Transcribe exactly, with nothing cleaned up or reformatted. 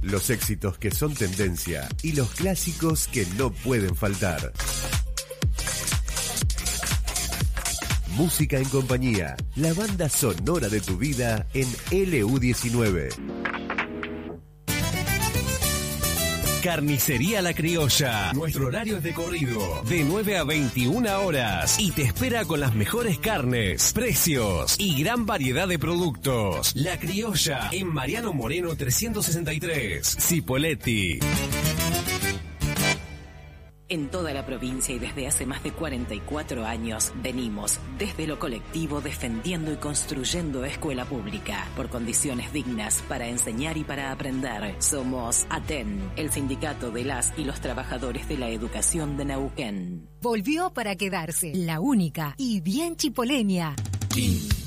Los éxitos que son tendencia y los clásicos que no pueden faltar. Música en compañía, la banda sonora de tu vida en L U diecinueve. Carnicería La Criolla. Nuestro horario es de corrido, de nueve a veintiuna horas. Y te espera con las mejores carnes, precios y gran variedad de productos. La Criolla, en Mariano Moreno trescientos sesenta y tres, Cipolletti. En toda la provincia y desde hace más de cuarenta y cuatro años venimos desde lo colectivo defendiendo y construyendo escuela pública por condiciones dignas para enseñar y para aprender. Somos ATEN, el sindicato de las y los trabajadores de la educación de Neuquén. Volvió para quedarse, la única y bien chipoleña.